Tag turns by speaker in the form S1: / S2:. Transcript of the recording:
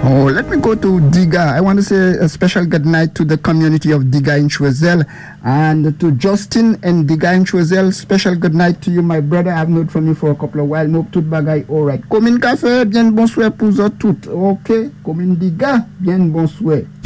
S1: Oh, let me go to Diga. I want to say a special good night to the community of Diga in Choiseul, and to Justin and Diga in Choiseul. Special good night to you, my brother. I've known from you for a couple of while. Nope, tout bagay, all right. Commune Café, bien bonsoir pour vous toutes. Ok, Commune Diga, bien bonsoir.